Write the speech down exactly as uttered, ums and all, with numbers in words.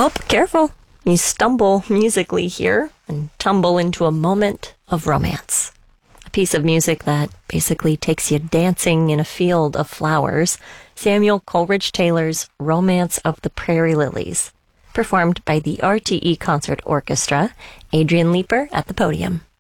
Oh, careful. You stumble musically here and tumble into a moment of romance. A piece of music that basically takes you dancing in a field of flowers. Samuel Coleridge Taylor's Romance of the Prairie Lilies, performed by the R T E Concert Orchestra. Adrian Leeper at the podium.